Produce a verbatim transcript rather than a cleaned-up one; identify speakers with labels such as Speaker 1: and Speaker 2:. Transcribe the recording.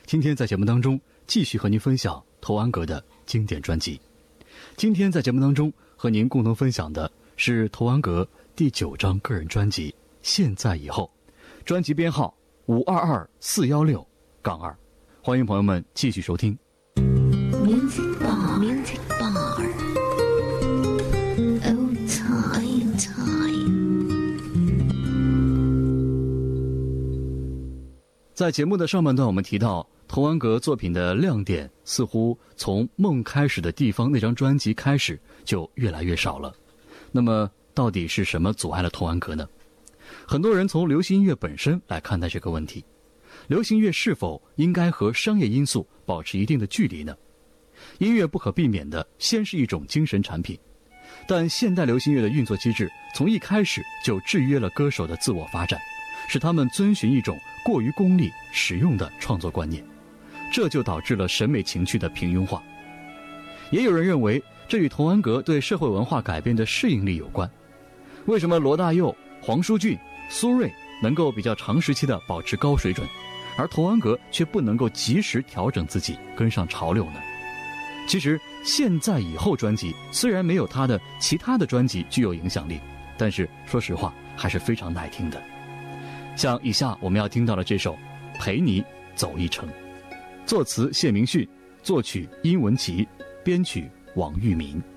Speaker 1: 今天在节目当中继续和您分享童安格的经典专辑。今天在节目当中和您共同分享的是童安格第九张个人专辑《现在以后》，专辑编号五二二四幺六杠二。欢迎朋友们继续收听。
Speaker 2: Music Bar Music Bar Old Time Time。
Speaker 1: 在节目的上半段，我们提到童安格作品的亮点似乎从梦开始的地方那张专辑开始就越来越少了。那么到底是什么阻碍了童安格呢？很多人从流行音乐本身来看待这个问题，流行乐是否应该和商业因素保持一定的距离呢？音乐不可避免的先是一种精神产品，但现代流行乐的运作机制从一开始就制约了歌手的自我发展，使他们遵循一种过于功利实用的创作观念，这就导致了审美情趣的平庸化。也有人认为这与童安格对社会文化改变的适应力有关。为什么罗大佑、黄舒骏、苏芮能够比较长时期的保持高水准，而童安格却不能够及时调整自己跟上潮流呢？其实现在以后专辑虽然没有他的其他的专辑具有影响力，但是说实话还是非常耐听的。像以下我们要听到的这首《陪你走一程》，作词谢明训，作曲殷文琪，编曲王玉民。